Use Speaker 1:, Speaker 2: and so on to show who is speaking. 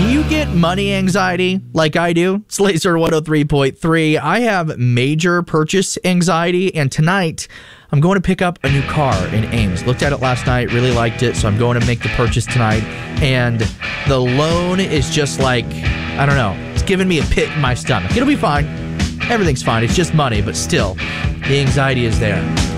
Speaker 1: Do you get money anxiety like I do? It's Laser 103.3. I have major purchase anxiety, and tonight I'm going to pick up a new car in Ames. Looked at it last night, really liked it, so I'm going to make the purchase tonight. And the loan is just like, I don't know, it's giving me a pit in my stomach. It'll be fine. Everything's fine. It's just money, but still, the anxiety is there.